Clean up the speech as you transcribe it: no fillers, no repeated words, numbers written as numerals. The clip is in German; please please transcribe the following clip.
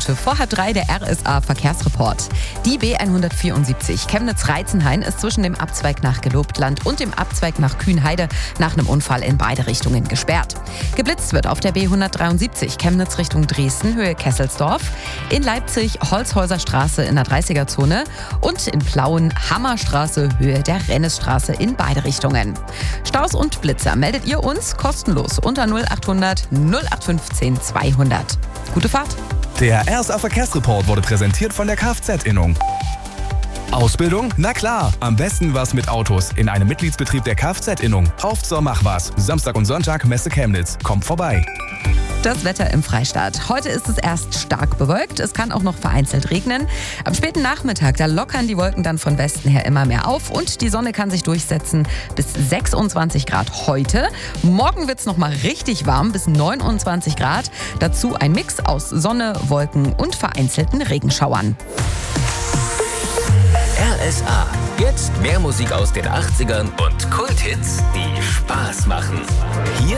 Minute vor 2:30 der RSA-Verkehrsreport. Die B174 Chemnitz-Reizenhain ist zwischen dem Abzweig nach Gelobtland und dem Abzweig nach Kühnheide nach einem Unfall in beide Richtungen gesperrt. Geblitzt wird auf der B173 Chemnitz Richtung Dresden, Höhe Kesselsdorf, in Leipzig Holzhäuser Straße in der 30er-Zone und in Plauen Hammerstraße, Höhe der Rennesstraße in beide Richtungen. Staus und Blitzer meldet ihr uns kostenlos unter 0800 0815 200. Gute Fahrt! Der RSA Verkehrsreport wurde präsentiert von der Kfz-Innung. Ausbildung? Na klar, am besten was mit Autos in einem Mitgliedsbetrieb der Kfz-Innung. Auf zur Machwas. Samstag und Sonntag Messe Chemnitz. Kommt vorbei. Das Wetter im Freistaat. Heute ist es erst stark bewölkt. Es kann auch noch vereinzelt regnen. Am späten Nachmittag, da lockern die Wolken dann von Westen her immer mehr auf und die Sonne kann sich durchsetzen bis 26 Grad heute. Morgen wird es nochmal richtig warm bis 29 Grad. Dazu ein Mix aus Sonne, Wolken und vereinzelten Regenschauern. RSA. Jetzt mehr Musik aus den 80ern und Kulthits, die Spaß machen. Hier